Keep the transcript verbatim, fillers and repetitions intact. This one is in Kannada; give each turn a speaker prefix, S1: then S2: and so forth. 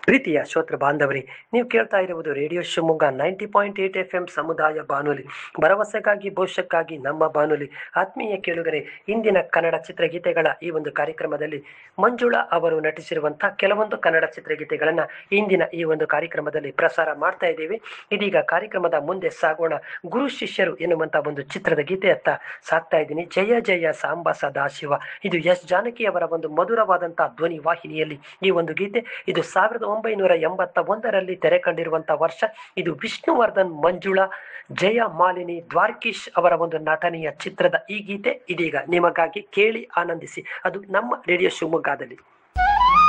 S1: ಪ್ರೀತಿಯ ಶ್ರೋತೃ ಬಾಂಧವರೇ, ನೀವು ಕೇಳ್ತಾ ಇರುವುದು radio Shivamogga ninety point eight F M ಸಮುದಾಯ ಬಾನುಲಿ, ಭರವಸೆಗಾಗಿ ಭವಿಷ್ಯಕ್ಕಾಗಿ ನಮ್ಮ ಬಾನುಲಿ. ಆತ್ಮೀಯ ಕೇಳುಗರೆ, ಇಂದಿನ ಕನ್ನಡ ಚಿತ್ರಗೀತೆಗಳ ಈ ಒಂದು ಕಾರ್ಯಕ್ರಮದಲ್ಲಿ ಮಂಜುಳಾ ಅವರು ನಟಿಸಿರುವಂತಹ ಕೆಲವೊಂದು ಕನ್ನಡ ಚಿತ್ರಗೀತೆಗಳನ್ನ ಇಂದಿನ ಈ ಒಂದು ಕಾರ್ಯಕ್ರಮದಲ್ಲಿ ಪ್ರಸಾರ ಮಾಡ್ತಾ ಇದ್ದೀವಿ. ಇದೀಗ ಕಾರ್ಯಕ್ರಮದ ಮುಂದೆ ಸಾಗೋಣ. ಗುರು ಶಿಷ್ಯರು ಎನ್ನುವಂತ ಒಂದು ಚಿತ್ರದ ಗೀತೆಯತ್ತ ಸಾಕ್ತಾ ಇದ್ದೀನಿ. ಜಯ ಜಯ ಸಾಂಬ ಸದಾಶಿವ, ಇದು ಎಸ್ ಜಾನಕಿ ಅವರ ಒಂದು ಮಧುರವಾದಂತಹ ಧ್ವನಿ ವಾಹಿನಿಯಲ್ಲಿ ಈ ಒಂದು ಗೀತೆ. ಇದು ಸಾವಿರದ ಒಂಬೈನೂರ ಎಂಬತ್ತ ಒಂದರಲ್ಲಿ ತೆರೆ ಕಂಡಿರುವಂತಹ ವರ್ಷ. ಇದು ವಿಷ್ಣುವರ್ಧನ್, ಮಂಜುಳಾ, ಜಯ ಮಾಲಿನಿ, ದ್ವಾರ್ಕೀಶ್ ಅವರ ಒಂದು ನಟನೆಯ ಚಿತ್ರದ ಈ ಗೀತೆ ಇದೀಗ ನಿಮಗಾಗಿ ಕೇಳಿ ಆನಂದಿಸಿ. ಅದು ನಮ್ಮ ರೇಡಿಯೋ ಶಿವಮೊಗ್ಗದಲ್ಲಿ.